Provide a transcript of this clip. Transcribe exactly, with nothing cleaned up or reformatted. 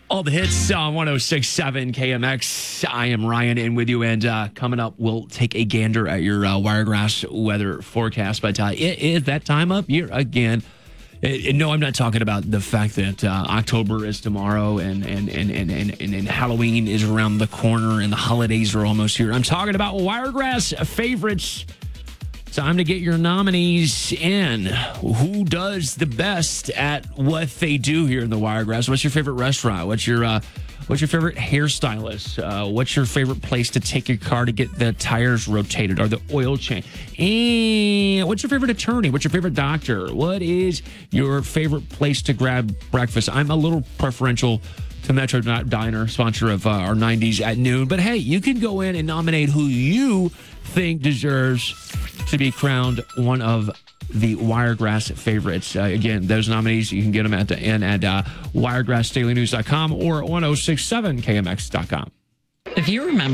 All the hits on one oh six point seven K M X. I am Ryan in with you, and uh, coming up, we'll take a gander at your uh, Wiregrass weather forecast. But uh, it is that time of year again. It, it, no, I'm not talking about the fact that uh, October is tomorrow and and, and, and, and and and Halloween is around the corner and the holidays are almost here. I'm talking about Wiregrass favorites. Time to get your nominees in. Who does the best at what they do here in the Wiregrass? What's your favorite restaurant? What's your uh, what's your favorite hairstylist? Uh, what's your favorite place to take your car to get the tires rotated or the oil change? And what's your favorite attorney? What's your favorite doctor? What is your favorite place to grab breakfast? I'm a little preferential to Metro Diner, sponsor of uh, our nineties at noon. But hey, you can go in and nominate who you think deserves to be crowned one of the Wiregrass favorites. Uh, again, those nominees, you can get them at the end at uh, wiregrass daily news dot com or one oh six point seven K M X dot com. If you remember